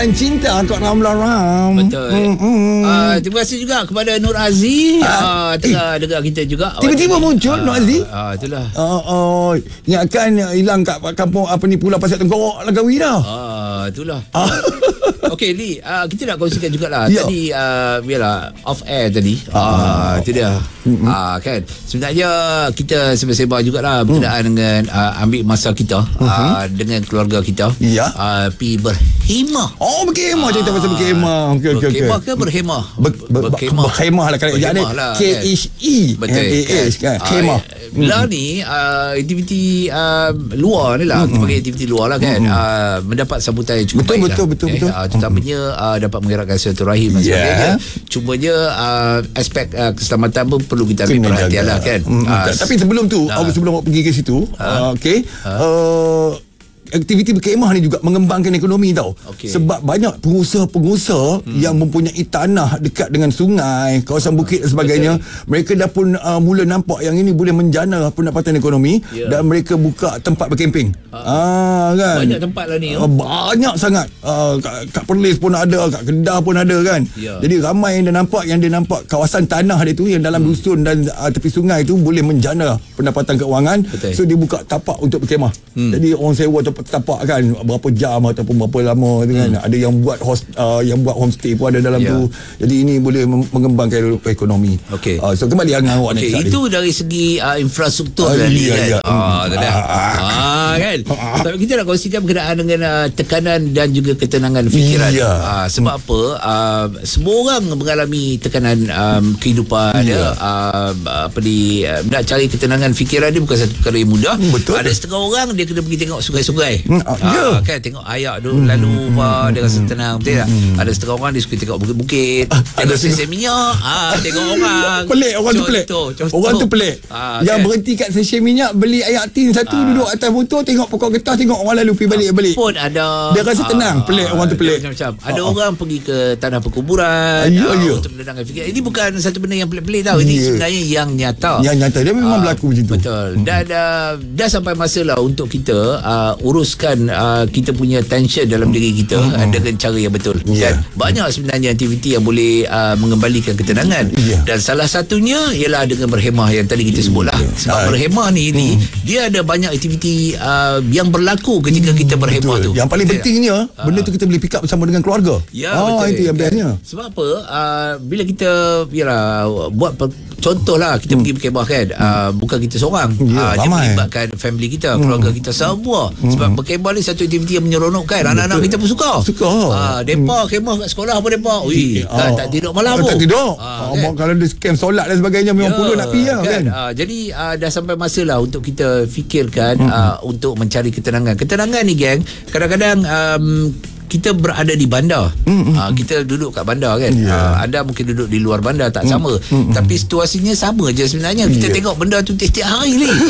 Cinta Kak Ramla Ram. Betul. Terima kasih juga kepada Nur Aziz tengah dengar kita juga. Tiba-tiba muncul Nur Aziz. Itulah. Ingatkan hilang kat kampung apa ni, Pulau Pasir Tengkorak Langkawi dah. Itulah. Okey Li, kita nak kongsikan jugalah. Ya. Tadi biarlah off air tadi. Itu dia. Kan. Sebenarnya kita sembang-sembang jugalah berkenaan dengan ambil masa kita dengan keluarga kita. Ya. Pi berhemah. Berkhemah, cerita pasal berkhemah. Okey. Berkhemah ke berhemah? Berkhemah lah kalau jadi KHE. Betul. MAH kan. Khemah. Lah ni aktiviti luar ni lah, kita panggil aktiviti luar lah kan. Mendapat sambutan yang cukup baik lah. Betul. Terutamanya dapat menggerakkan silaturahim dan sebagainya. Cumanya aspek keselamatan pun perlu kita ambil perhatian lah kan. Tapi sebelum tu, sebelum awak pergi ke situ, aktiviti berkhemah ni juga mengembangkan ekonomi tau. Sebab banyak pengusaha-pengusaha yang mempunyai tanah dekat dengan sungai, kawasan bukit dan sebagainya. Mereka dah pun mula nampak yang ini boleh menjana pendapatan ekonomi dan mereka buka tempat berkemping. Kan? Banyak tempat lah ni. Banyak sangat. Kat Perlis pun ada, kat Kedah pun ada kan. Jadi ramai yang dia nampak kawasan tanah dia tu yang dalam dusun dan tepi sungai tu boleh menjana pendapatan keuangan. So dia buka tapak untuk berkhemah. Jadi orang sewa tapak kan berapa jam ataupun berapa lama kan. Ada yang buat homestay pun ada dalam tu. Jadi ini boleh mengembangkan ekonomi. So kembali dengan awak ni. Itu dari segi infrastruktur kan. Kan. Tapi kita nak kongsikan berkenaan dengan tekanan dan juga ketenangan fikiran. Sebab apa? Semua orang mengalami tekanan kehidupan dia. Nak cari ketenangan fikiran dia bukan satu perkara yang mudah. Ada setengah orang dia kena pergi tengok sungai-sungai. Kan tengok ayak tu lalu dia rasa tenang, betul tak? Ada setengah orang dia suka tengok bukit-bukit, tengok stesen minyak, tengok orang pelik. Orang tu pelik. Orang tu pelik. Yang berhenti kat stesen minyak beli ayak tin satu, duduk atas motor tengok pokok getah, tengok orang lalu pergi balik pun ada. Dia rasa tenang. Pelik. Orang tu pelik. Macam-macam. Ada orang pergi ke tanah perkuburan untuk menenangkan fikiran. Ini bukan satu benda yang pelik-pelik tau. Ini sebenarnya yang nyata. Dia memang berlaku macam tu. Betul. Dan dah sampai masa lah untuk kita uruskan kita punya tension dalam diri kita dengan cara yang betul. Dan banyak sebenarnya aktiviti yang boleh mengembalikan ketenangan. Dan salah satunya ialah dengan berhemah yang tadi kita sebutlah. Sebab berhemah ni dia ada banyak aktiviti yang berlaku ketika kita berhemah tu. Yang paling pentingnya benda tu kita boleh pick up bersama dengan keluarga. Betul. Itu yang bestnya. Sebab apa? Bila kita buat contohlah kita pergi berkhemah kan, bukan kita seorang. Dia melibatkan family kita, keluarga kita semua. Sebab berkhemah ni satu aktiviti yang menyeronokkan. Anak-anak kita pun suka. Depa khemah kat sekolah pun depa. Tak tidur malam pun. Tak tidur. Kalau ada scam solat dan sebagainya memang puluh nak pergi kan. Jadi dah sampai masa lah untuk kita fikirkan untuk mencari ketenangan. Ketenangan ni geng, kadang-kadang kita berada di bandar. Kita duduk kat bandar kan. Anda mungkin duduk di luar bandar, tak sama. Tapi situasinya sama je sebenarnya. Kita tengok benda tu tiap-tiap hari ni.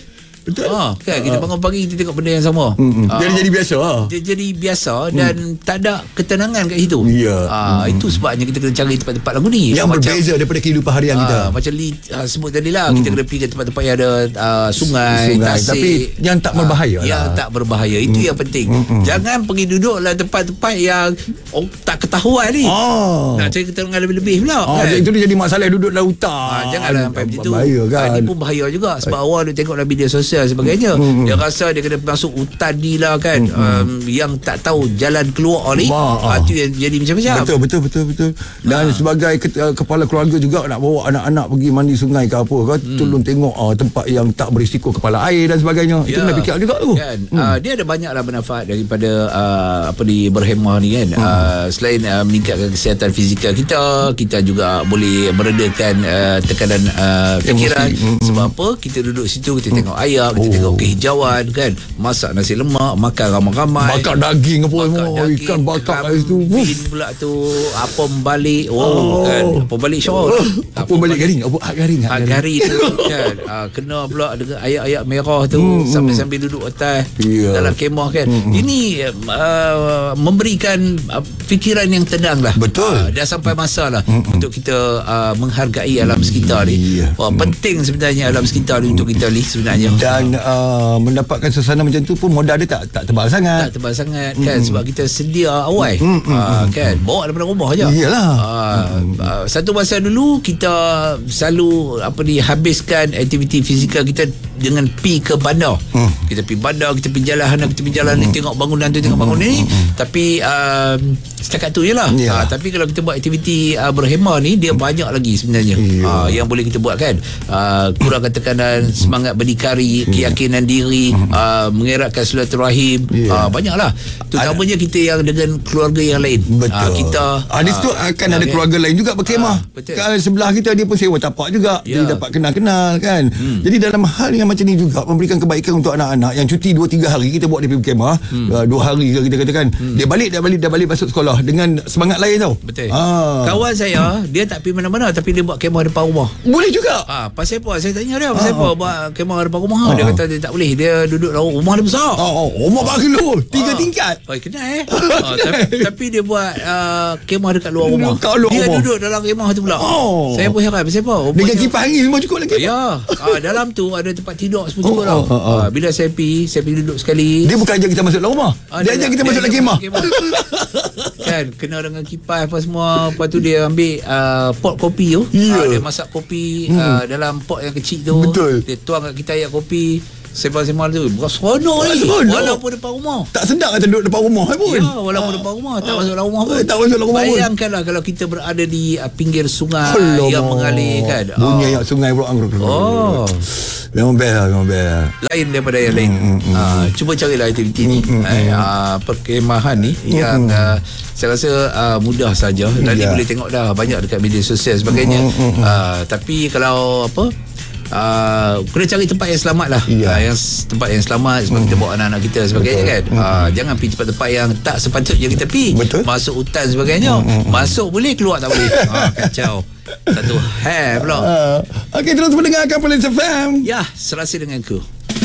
Kan kita bangun pagi kita tengok benda yang sama. Jadi biasa. Dia jadi biasa dan tak ada ketenangan kat situ. Itu sebabnya kita kena cari tempat-tempat lagu ni yang berbeza daripada kehidupan harian kita. Macam Lee sebut tadi lah, kita kena pergi ke tempat-tempat yang ada sungai, tasik, tapi yang tak berbahaya yang tak berbahaya. Itu yang penting. Jangan pergi duduk dalam tempat-tempat yang tak ketahuan ni. Nak cari ketenangan lebih-lebih pula kan? Itu dia jadi masalah duduk dalam hutan. Janganlah sampai macam tu. Ini pun bahaya juga. Sebab orang dia tengok dalam media sosial dan sebagainya. Dia rasa dia kena masuk hutan ni lah kan. Yang tak tahu jalan keluar ni. Itu yang jadi macam-macam. Betul. Dan sebagai kepala keluarga juga nak bawa anak-anak pergi mandi sungai ke apa kan, tolong tengok tempat yang tak berisiko kepala air dan sebagainya. Itu kena fikir juga tu kan. Dia ada banyaklah manfaat daripada berhemah ni kan. Selain meningkatkan kesihatan fizikal kita juga boleh meredakan tekanan fikiran. Sebab apa? Kita duduk situ, kita tengok ayam, kita tengok kehijauan kan, masak nasi lemak, makan ramai-ramai, bakar daging apa ikan bakar kat situ, pula tu apam balik kan, apam balik syol, apam balik garing, garing tu kan, kena pula dengan ayak-ayak merah tu sambil duduk atas dalam kemah kan. Ini memberikan fikiran yang tenang lah. Betul. Dah sampai masa lah untuk kita menghargai alam sekitar ni. Penting sebenarnya alam sekitar ni untuk kita sebenarnya. Dan mendapatkan suasana macam tu pun modal dia tak tebal sangat. Tak tebal sangat kan, sebab kita sedia awal kan, bawa daripada rumah je. Iyalah. Satu masa dulu kita selalu habiskan aktiviti fizikal kita dengan pi ke bandar. Kita pergi bandar, kita pergi jalan ni, tengok bangunan tu, tengok bangunan ni. Tapi setakat tu je lah. Tapi kalau kita buat aktiviti berhemah ni, dia banyak lagi sebenarnya yang boleh kita buat kan. Kurangkan tekanan, semangat berdikari, keyakinan diri, mengeratkan silaturahim, banyaklah. Terutamanya kita yang dengan keluarga yang lain. Betul. Kita di situ akan ada keluarga lain juga berkemah. Kan sebelah kita dia pun sewa tapak juga. Dia dapat kenal-kenal kan. Jadi dalam hal yang macam ni juga memberikan kebaikan untuk anak-anak yang cuti 2-3 hari kita buat dia pergi berkemah. 2 hari ke kita katakan. Dia balik masuk sekolah dengan semangat lain tau. Betul. Kawan saya, dia tak pergi mana-mana tapi dia buat kemah depan rumah. Boleh juga. Pasal apa? Saya tanya dia, pasal apa buat kemah depan rumah? Dia kata dia tak boleh. Dia duduk dalam rumah dia besar. Rumah berapa 3 tingkat. Kenal tapi dia buat kemah dekat luar rumah. Dia duduk dalam kemah tu pula. Saya pun heran pasal apa? Dengan kipas angin semua cukup lagi. Ya. Dalam tu ada tempat tidur semua cukup tau. Bila saya pergi duduk sekali. Dia bukan ajak kita masuk dalam rumah. Dia ajak kita masuk dalam kemah. Kan kena dengan kipas apa semua. Lepas tu dia ambil pot kopi tu. Dia masak kopi dalam pot yang kecil tu. Betul. Dia tuang kat kita air kopi. Sembang-sembang tu seronok ni. Walaupun depan rumah. Tak sedap kata duduk depan rumah pun. Ya, walaupun depan rumah. Tak masuk dalam rumah pun. Tak masuk dalam rumah pun. Bayangkanlah kalau kita berada di pinggir sungai yang mengalir kan. Bunyi ayat sungai pula. Memang best lah. Lain daripada yang lain. Cuba carilah aktiviti ni. Perkemahan ni yang saya rasa mudah saja. Nanti boleh tengok dah banyak dekat media sosial sebagainya. Tapi kalau kena cari tempat yang selamat lah. Tempat yang selamat sebab kita bawa anak-anak kita sebagainya kan. Jangan pergi tempat-tempat yang tak sepatutnya kita pergi. Masuk hutan sebagainya. Masuk boleh, keluar tak boleh. Kacau. Satu pula. Okey, terus mendengarkan Police FM. Ya, serasi dengan aku.